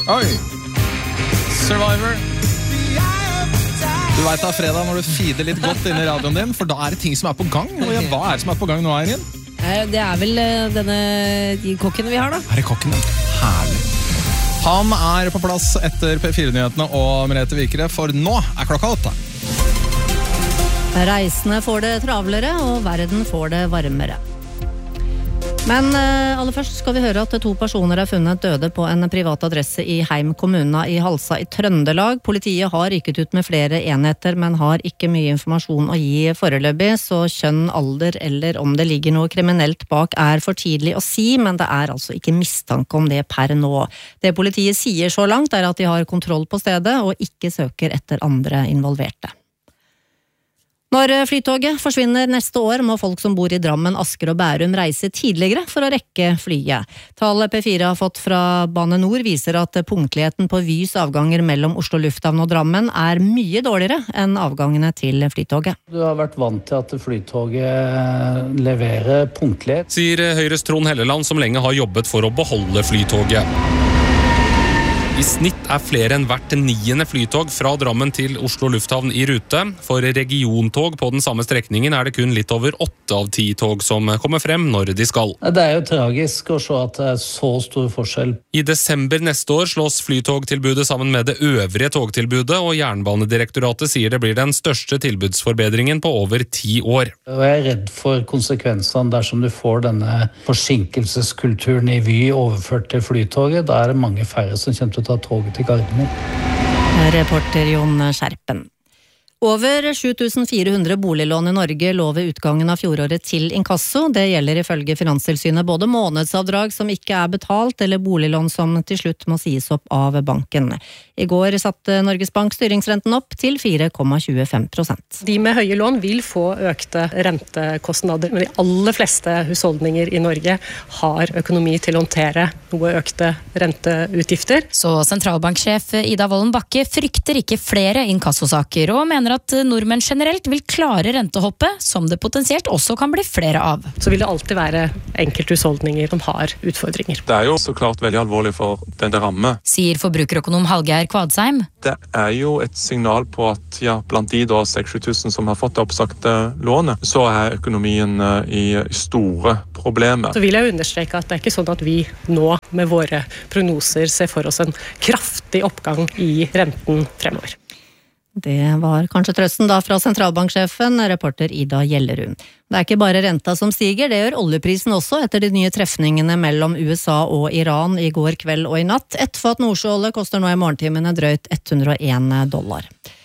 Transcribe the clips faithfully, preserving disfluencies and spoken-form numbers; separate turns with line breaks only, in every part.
Oi! Survivor. Du vet det er fredag når du feeder litt godt inn i radioen din, for da er det ting som er på gang. Og ja, hva er det som er på gang nå, Eirin?
Det er vel denne de kokken vi har da.
Er det kokken? Herlig. Han er på plass etter P fire-nyhetene og Merete Vikere, for nå er klokka åtte.
Reisende får det travlere, og verden får det varmere. Men aller først skal vi høre at to personer er funnet døde på en privat adresse i Heim kommune i Halsa i Trøndelag. Politiet har rykket ut med flere enheter, men har ikke mye informasjon å gi foreløpig, så kjønn, alder eller om det ligger noe kriminelt bak er for tidlig å si, men det er altså ikke mistanke om det per nå. Det politiet sier så langt er at de har kontroll på stedet og ikke søker etter andre involverte. Når flytoget forsvinner neste år, må folk som bor i Drammen, Asker og Bærum reise tidligere for å rekke flyet. Tallet P fire har fått fra Bane Nor viser at punktligheten på Vys avganger mellom Oslo Lufthavn og Drammen er mye dårligere enn avgangene til flytoget.
Du har vært vant til at flytoget leverer punktlighet,
sier Høyres Trond Helleland, som lenge har jobbet for å beholde flytoget. I snitt er flere enn hvert niende flytog fra Drammen til Oslo Lufthavn i rute. For regiontog på den samme strekningen er det kun litt over åtte av ti tog som kommer frem når de skal.
Det er jo tragisk å se at det er så stor forskjell.
I desember neste år slås flytogtilbudet sammen med det øvrige togtilbudet, og Jernbanedirektoratet sier det blir den største tilbudsforbedringen på over ti år.
Jeg er redd for konsekvensene dersom du får denne forsinkelseskulturen i Vy overført til flytoget. Da er det mange færre som kommer til å ta toget til Gardermoen.
Reporter Jon Skjerpen. Over sju tusen fire hundre boliglån i Norge lå ved utgangen av fjoråret til inkasso. Det gjelder ifølge Finanstilsynet både månedsavdrag som ikke er betalt, eller boliglån som til slutt må sies opp av banken. I går satte Norges Bank styringsrenten opp til fire komma tjuefem prosent.
De med høye lån vil få økte rentekostnader, men de aller fleste husholdninger i Norge har økonomi til å håndtere noe økte renteutgifter.
Så sentralbanksjef Ida Wolden Bakke frykter ikke flere inkassosaker, og mener at nordmenn generelt vil klare rentehoppet, som det potensielt også kan bli flere av.
Så vil det alltid være enkelte husholdninger som har utfordringer.
Det er jo så klart veldig alvorlig for den det rammer.
Sier forbrukerøkonom Hallgeir Kvadsheim.
Det er jo et signal på at ja, blant de da seks til sju tusen som har fått det oppsagte lånet, så er økonomien i store problemer.
Så vil jeg understreke at det er ikke sånn at vi nå med våre prognoser ser for oss en kraftig oppgang i renten fremover.
Det var kanskje trøsten da fra sentralbanksjefen, reporter Ida Gjellerud. Det er ikke bare renta som stiger, det gjør oljeprisen også etter de nye trefningene mellom U S A og Iran i går kveld og i natt. Et fat nordsjøolje koster nå i morgentimene drøyt hundre og en dollar.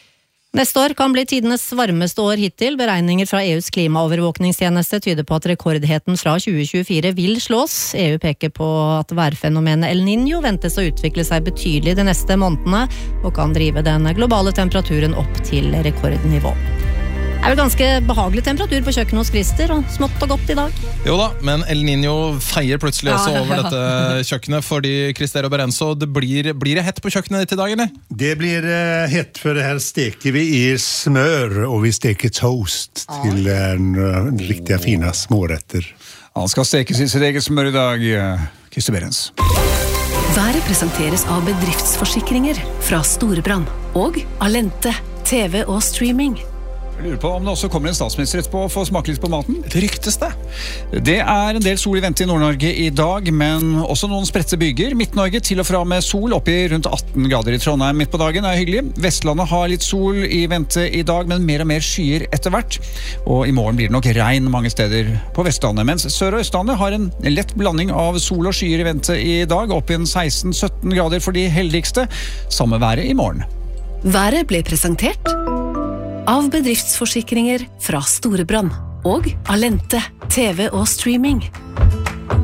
Neste år kan bli tidenes varmeste år hittil. Beregninger fra E U's klimaovervåkningstjeneste tyder på at rekordheten fra tjue tjuefire vil slås. E U peker på at værfenomenet El Niño ventes å utvikle seg betydelig de neste månedene, og kan drive den globale temperaturen opp til rekordnivå. Det er vel ganske behagelig temperatur på kjøkkenet hos Christer, og smått og godt i dag.
Jo da, men El Niño feier plutselig også over dette kjøkkenet, fordi Christer og Berenzo, det blir, blir det hett på kjøkkenet ditt i dag, eller?
Det blir uh, hett, for her steker vi i smør, og vi steker toast ah. til en uh, riktig fina småretter.
Han skal stekes i sitt eget smør i dag, uh, Christer Berenz.
Været presenteres av bedriftsforsikringer fra Storebrand og Alente, T V og streaming.
Jeg lurer på om det også kommer en statsminister etterpå å få smake litt på maten.
Det ryktes det.
Det er en del sol i vente i Nord-Norge i dag, men også noen spredte byger. Midt-Norge til og fra med sol opp i rundt atten grader i Trondheim midt på dagen er hyggelig. Vestlandet har litt sol i vente i dag, men mer og mer skyer etter hvert. Og i morgen blir det nok regn mange steder på Vestlandet, mens Sør- og Østlandet har en lett blanding av sol og skyer i vente i dag, opp i seksten til sytten grader for de heldigste. Samme været i morgen.
Været ble presentert av bedriftsforsikringer fra Storebrand og Alente, T V og streaming.